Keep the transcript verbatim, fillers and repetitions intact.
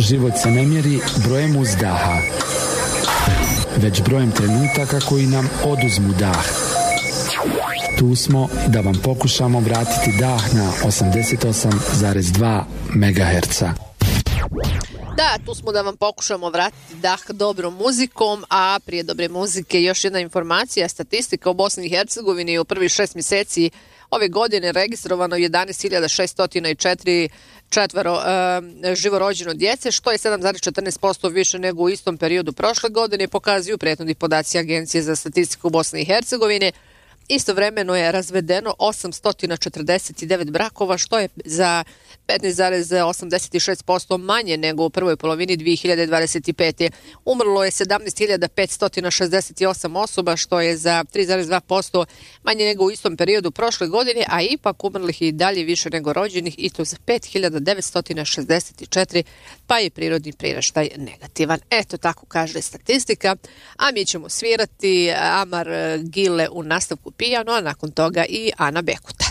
život se ne mjeri brojem uzdaha, već brojem trenutaka koji nam oduzmu dah. Tu smo da vam pokušamo vratiti dah na osamdeset osam zarez dva megaherca. Da, tu smo da vam pokušamo vratiti dah dobrom muzikom, a prije dobre muzike još jedna informacija, statistika u Bosni i Hercegovini u prvih šest mjeseci ove godine registrovano jedanaest hiljada šeststo četiri četvero e, živorođeno djece, što je sedam zarez četrnaest posto više nego u istom periodu prošle godine, pokazuju prethodni podaci Agencije za statistiku Bosne i Hercegovine. Istovremeno je razvedeno osamsto četrdeset devet brakova, što je za petnaest zarez osamdeset šest posto manje nego u prvoj polovini dvije hiljade dvadeset pete. Umrlo je sedamnaest hiljada petsto šezdeset osam osoba, što je za tri zarez dva posto manje nego u istom periodu prošle godine, a ipak umrlih i dalje više nego rođenih, i to za pet hiljada devetsto šezdeset četiri, pa je prirodni priraštaj negativan. Eto, tako kaže statistika, a mi ćemo svirati Amar Gile u nastavku Pijano, a nakon toga i Ana Bekuta.